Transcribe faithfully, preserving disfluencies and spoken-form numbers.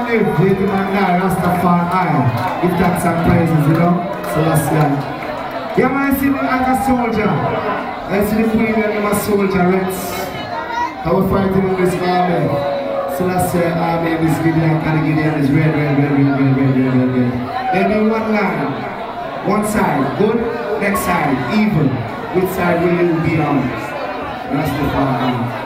live, let the man die, Rastafari. Give thanks and praises, you know? So that's yeah. Yeah, man, I see me like a soldier. I see the queen and I'm a soldier, Rex. I was fighting in this army. So that's the army in this video. I'm gonna give you this red, red, red, red, red, red, red, red, red. They do one line. One side, good. Next side, evil. Which side will you be on? Rastafari.